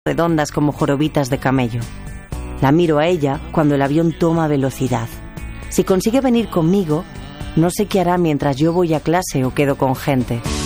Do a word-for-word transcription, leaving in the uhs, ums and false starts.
redondas como jorobitas de camello. La miro a ella cuando el avión toma velocidad. Si consigue venir conmigo, no sé qué hará mientras yo voy a clase o quedo con gente.